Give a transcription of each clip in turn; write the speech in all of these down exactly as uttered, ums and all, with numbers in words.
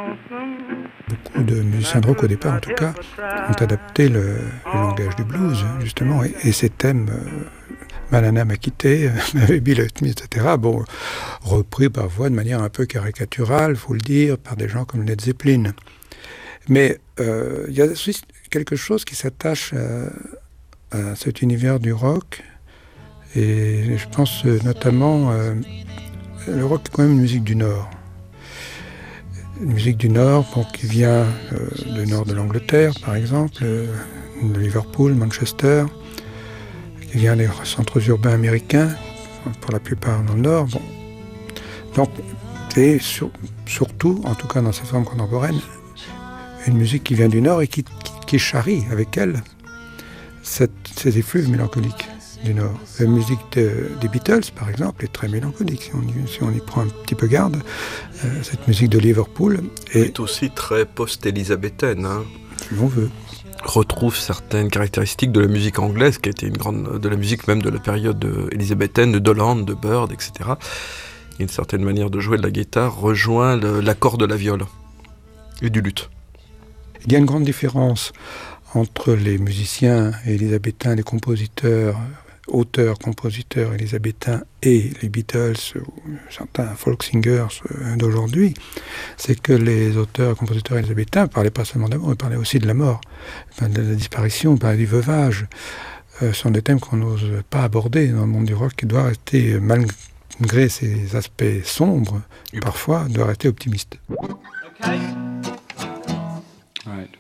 Beaucoup de musiciens de rock, au départ en tout cas, ont adapté le, le langage du blues, justement, et, et ces thèmes, euh, Manana m'a quitté, Baby Left Me, et cetera, bon, repris parfois de manière un peu caricaturale, il faut le dire, par des gens comme Led Zeppelin. Mais euh, il y a aussi quelque chose qui s'attache à, à cet univers du rock, et je pense notamment, euh, le rock est quand même une musique du Nord. Une musique du Nord, bon, qui vient euh, du nord de l'Angleterre, par exemple, euh, de Liverpool, Manchester, qui vient des centres urbains américains, pour la plupart dans le Nord. Bon. Donc, c'est sur, surtout, en tout cas dans sa forme contemporaine, une musique qui vient du Nord et qui, qui, qui charrie avec elle cette, ces effluves mélancoliques du Nord. La musique de, des Beatles, par exemple, est très mélancolique, si on y, si on y prend un petit peu garde. Euh, cette musique de Liverpool est, est aussi très post-élisabéthaine. Hein. Si l'on veut. Retrouve certaines caractéristiques de la musique anglaise, qui a été une grande, de la musique même de la période élisabéthaine, de Dolan, de Bird, et cetera. Une certaine manière de jouer de la guitare rejoint le, l'accord de la viole et du luth. Il y a une grande différence entre les musiciens élisabéthains, les compositeurs, auteurs, compositeurs élisabéthains et les Beatles, ou certains folk singers d'aujourd'hui, c'est que les auteurs et compositeurs élisabéthains ne parlaient pas seulement d'amour, ils parlaient aussi de la mort, de la disparition, ils parlaient du veuvage. Ce sont des thèmes qu'on n'ose pas aborder dans le monde du rock, qui doit rester, malgré ses aspects sombres, et parfois, doit rester optimiste. Okay. Right.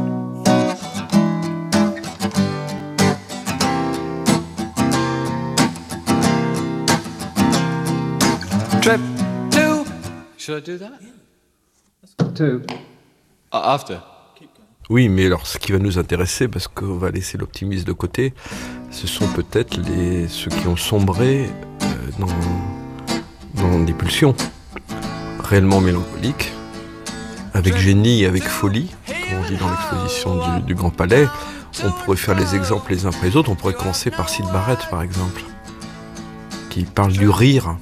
Trip two. Should I do that? Two. Uh, after. Oui, mais alors ce qui va nous intéresser, parce qu'on va laisser l'optimisme de côté, ce sont peut-être les, ceux qui ont sombré euh, dans, dans des pulsions réellement mélancoliques, avec génie et avec folie, comme on dit dans l'exposition du, du Grand Palais. On pourrait faire les exemples les uns après les autres. On pourrait commencer par Syd Barrett, par exemple, qui parle du rire,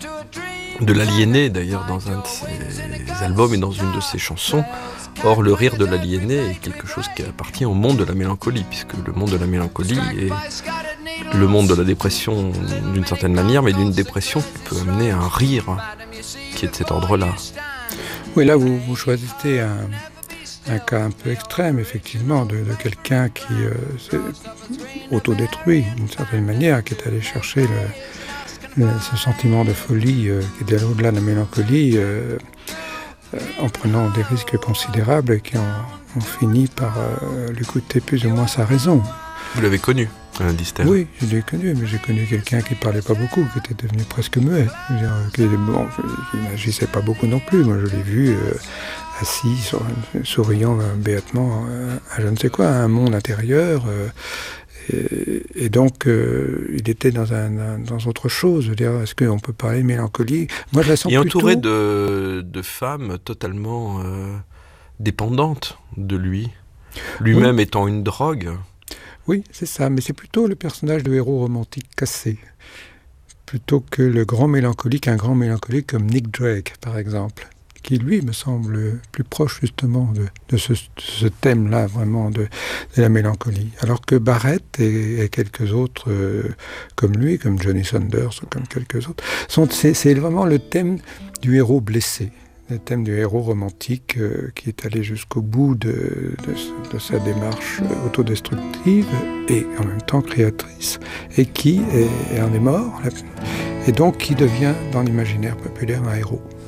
de l'aliéné d'ailleurs dans un de ses albums et dans une de ses chansons. Or, le rire de l'aliéné est quelque chose qui appartient au monde de la mélancolie, puisque le monde de la mélancolie est le monde de la dépression d'une certaine manière, mais d'une dépression qui peut amener à un rire qui est de cet ordre-là. Oui, là, vous, vous choisissez un, un cas un peu extrême, effectivement, de, de quelqu'un qui euh, s'est autodétruit d'une certaine manière, qui est allé chercher le, le, ce sentiment de folie euh, qui est allé au-delà de la mélancolie, euh, euh, en prenant des risques considérables et qui ont, ont fini par euh, lui coûter plus ou moins sa raison. Vous l'avez connu, Alain Distel? Oui, je l'ai connu, mais j'ai connu quelqu'un qui ne parlait pas beaucoup, qui était devenu presque muet. Je veux dire, qui, bon, qui n'agissait pas beaucoup non plus. Moi, je l'ai vu euh, assis, sur, souriant euh, béatement euh, à je ne sais quoi, à un monde intérieur. Euh, et, et donc, euh, il était dans, un, un, dans autre chose. Je veux dire, est-ce qu'on peut parler de mélancolie? Moi, je la sens et plutôt... entouré de, de femmes totalement euh, dépendantes de lui, lui-même oui. étant une drogue. Oui, c'est ça, mais c'est plutôt le personnage de héros romantique cassé, plutôt que le grand mélancolique, un grand mélancolique comme Nick Drake, par exemple, qui, lui, me semble plus proche, justement, de, de, ce, de ce thème-là, vraiment, de, de la mélancolie. Alors que Barrett et, et quelques autres, euh, comme lui, comme Johnny Saunders, ou comme quelques autres, sont, c'est, c'est vraiment le thème du héros blessé. Le thème du héros romantique euh, qui est allé jusqu'au bout de, de, de sa démarche autodestructive et en même temps créatrice, et qui est, en est mort, et donc qui devient dans l'imaginaire populaire un héros.